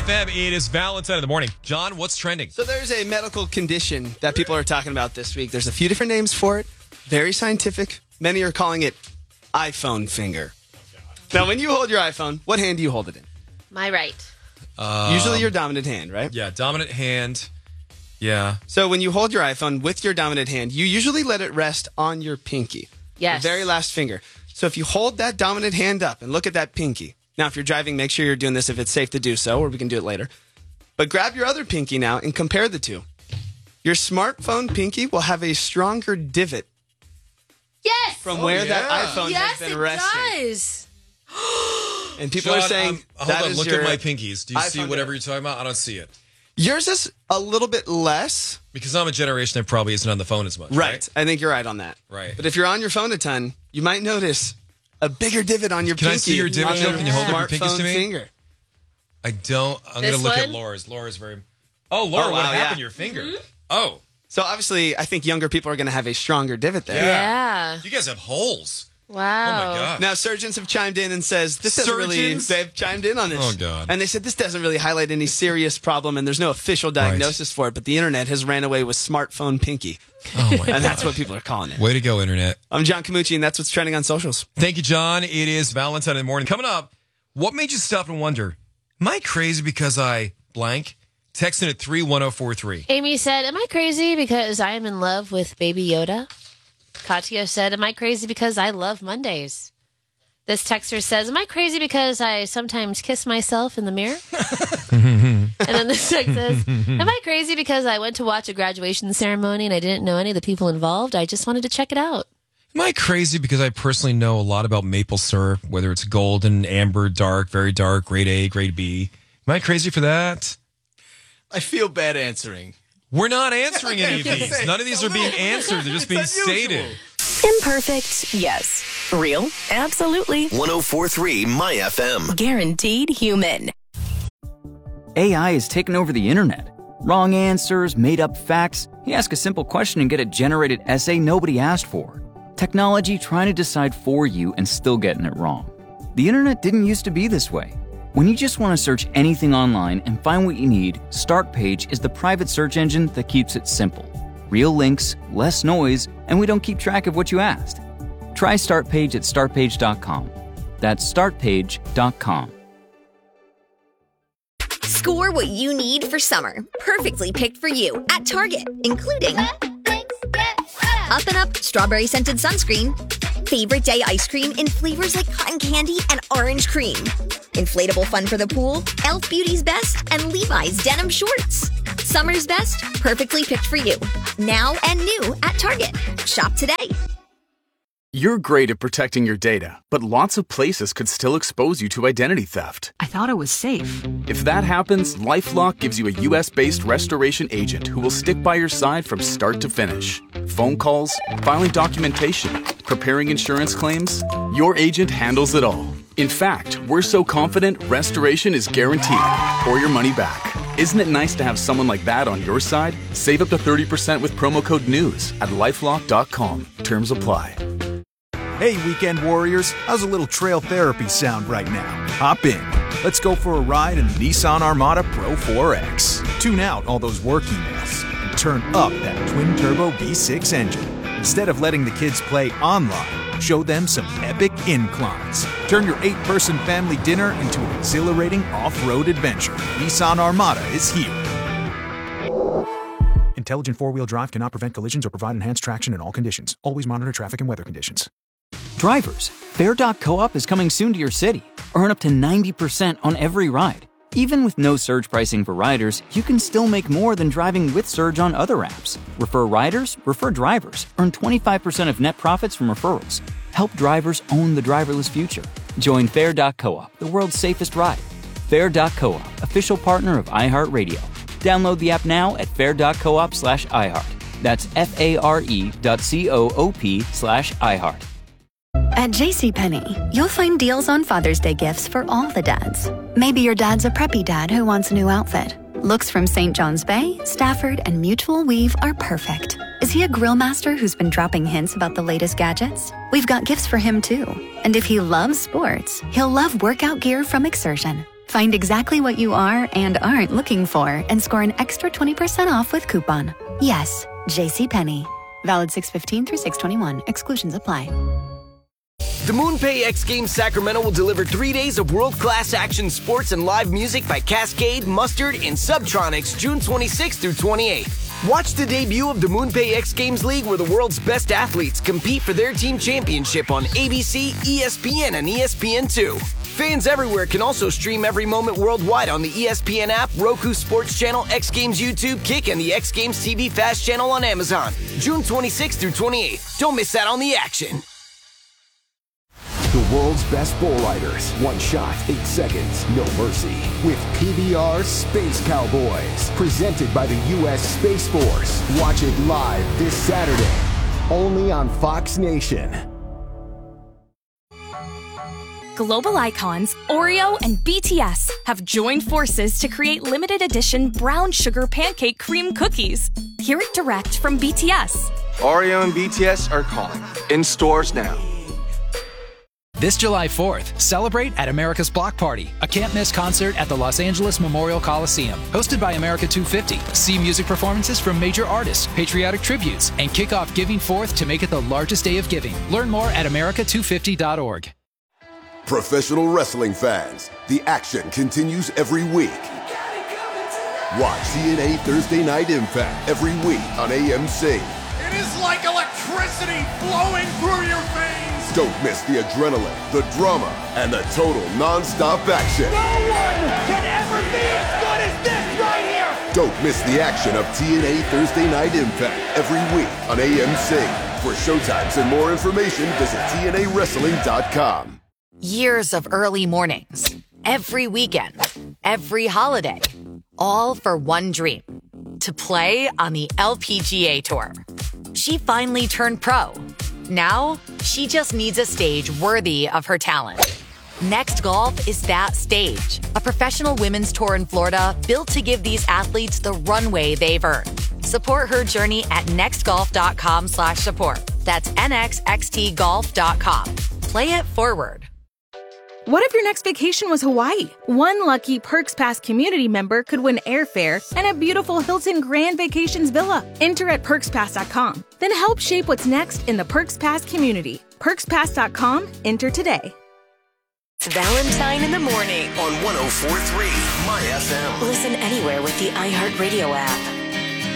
FM. It is Valentine in the morning. John, what's trending? So there's a medical condition that people are talking about this week. There's a few different names for it. Very scientific. Many are calling it iPhone finger. Now, when you hold your iPhone, what hand do you hold it in? My right. Usually your dominant hand, right? Yeah, dominant hand. Yeah. So when you hold your iPhone with your dominant hand, you usually let it rest on your pinky. Yes. The very last finger. So if you hold that dominant hand up and look at that pinky. Now, if you're driving, make sure you're doing this if it's safe to do so, or we can do it later. But grab your other pinky now and compare the two. Your smartphone pinky will have a stronger divot Yes. from where that iPhone has been resting. Yes, it does. And people John, are saying hold that on, is look your at my pinkies. Do you see iPhone whatever divot. you're talking about? I don't see it. Yours is a little bit less. Because I'm a generation that probably isn't on the phone as much. Right. I think you're right on that. Right. But if you're on your phone a ton, you might notice a bigger divot on your Can pinky. I see your divot, on Joe? Can you hold up your pinkies smartphone to me? Finger. I don't. I'm going This to look at one? Laura's. Laura's very... Oh, Laura, Oh, what wow, happened yeah. to your finger? Mm-hmm. Oh. So obviously, I think younger people are going to have a stronger divot there. Yeah. You guys have holes. Wow. Oh, my God. Now, surgeons have chimed in and says this doesn't really. Surgeons? They've chimed in on this. Oh, God. And they said this doesn't really highlight any serious problem, and there's no official diagnosis for it. But the internet has ran away with smartphone pinky, Oh, my God. and that's what people are calling it. Way to go, Internet. I'm John Camucci, and that's what's trending on socials. Thank you, John. It is Valentine in the morning. Coming up, what made you stop and wonder, am I crazy because I blank? Texting at 31043. Amy said, "Am I crazy because I am in love with Baby Yoda?" Katya said, "Am I crazy because I love Mondays?" This texter says, "Am I crazy because I sometimes kiss myself in the mirror?" And then this text says, "Am I crazy because I went to watch a graduation ceremony and I didn't know any of the people involved? I just wanted to check it out." Am I crazy because I personally know a lot about maple syrup, whether it's golden, amber, dark, very dark, grade A, grade B? Am I crazy for that? I feel bad answering. We're not answering any of these. None of these are being answered. They're just being stated. Imperfect, yes. Real, absolutely. 104.3 My FM. Guaranteed human. AI has taken over the internet. Wrong answers, made up facts. You ask a simple question and get a generated essay nobody asked for. Technology trying to decide for you and still getting it wrong. The internet didn't used to be this way. When you just want to search anything online and find what you need, Startpage is the private search engine that keeps it simple. Real links, less noise, and we don't keep track of what you asked. Try Startpage at startpage.com. That's startpage.com. Score what you need for summer. Perfectly picked for you at Target, including Up and Up strawberry scented sunscreen, favorite day ice cream in flavors like cotton candy and orange cream, inflatable fun for the pool, Elf Beauty's Best, and Levi's denim shorts. Summer's best, perfectly picked for you. Now and new at Target. Shop today. You're great at protecting your data, but lots of places could still expose you to identity theft. I thought it was safe. If that happens, LifeLock gives you a US-based restoration agent who will stick by your side from start to finish. Phone calls, filing documentation, preparing insurance claims, your agent handles it all. In fact, we're so confident restoration is guaranteed or your money back. Isn't it nice to have someone like that on your side? Save up to 30% with promo code NEWS at LifeLock.com. Terms apply. Hey, weekend warriors, how's a little trail therapy sound right now? Hop in. Let's go for a ride in the Nissan Armada Pro 4X. Tune out all those work emails and turn up that twin-turbo V6 engine. Instead of letting the kids play online, show them some epic inclines. Turn your 8-person family dinner into an exhilarating off-road adventure. Nissan Armada is here. Intelligent four-wheel drive cannot prevent collisions or provide enhanced traction in all conditions. Always monitor traffic and weather conditions. Drivers, Fair.coop is coming soon to your city. Earn up to 90% on every ride. Even with no surge pricing for riders, you can still make more than driving with Surge on other apps. Refer riders, refer drivers. Earn 25% of net profits from referrals. Help drivers own the driverless future. Join Fair.coop, the world's safest ride. Fair.coop, official partner of iHeartRadio. Download the app now at fair.coop/iHeart. That's FARE.coop/iHeart. At JCPenney, you'll find deals on Father's Day gifts for all the dads. Maybe your dad's a preppy dad who wants a new outfit. Looks from St. John's Bay, Stafford, and Mutual Weave are perfect. Is he a grill master who's been dropping hints about the latest gadgets? We've got gifts for him too. And if he loves sports, he'll love workout gear from Exertion. Find exactly what you are and aren't looking for and score an extra 20% off with coupon. Yes, JCPenney. Valid 6/15 through 6/21. Exclusions apply. The MoonPay X Games Sacramento will deliver 3 days of world-class action sports and live music by Cascade, Mustard, and Subtronics June 26th through 28th. Watch the debut of the MoonPay X Games League where the world's best athletes compete for their team championship on ABC, ESPN, and ESPN2. Fans everywhere can also stream every moment worldwide on the ESPN app, Roku Sports Channel, X Games YouTube, Kick, and the X Games TV Fast channel on Amazon. June 26th through 28th. Don't miss out on the action. The world's best bull riders. One shot, 8 seconds, no mercy. With PBR Space Cowboys. Presented by the U.S. Space Force. Watch it live this Saturday. Only on Fox Nation. Global icons Oreo and BTS have joined forces to create limited edition brown sugar pancake cream cookies. Hear it direct from BTS. Oreo and BTS are calling. In stores now. This July 4th, celebrate at America's Block Party, a can't-miss concert at the Los Angeles Memorial Coliseum. Hosted by America 250. See music performances from major artists, patriotic tributes, and kick off Giving Forth to make it the largest day of giving. Learn more at america250.org. Professional wrestling fans, the action continues every week. Watch TNA Thursday Night Impact every week on AMC. It is like electricity flowing through your veins. Don't miss the adrenaline, the drama, and the total non-stop action. No one can ever be as good as this right here. Don't miss the action of TNA Thursday Night Impact every week on AMC. For showtimes and more information, visit TNAWrestling.com. Years of early mornings, every weekend, every holiday, all for one dream, to play on the LPGA Tour. She finally turned pro. Now, she just needs a stage worthy of her talent. Next Golf is that stage, a professional women's tour in Florida built to give these athletes the runway they've earned. Support her journey at nextgolf.com/support. That's nxxtgolf.com. Play it forward. What if your next vacation was Hawaii? One lucky Perks Pass community member could win airfare and a beautiful Hilton Grand Vacations villa. Enter at PerksPass.com. Then help shape what's next in the Perks Pass community. PerksPass.com. Enter today. Valentine in the Morning on 104.3 My FM. Listen anywhere with the iHeartRadio app.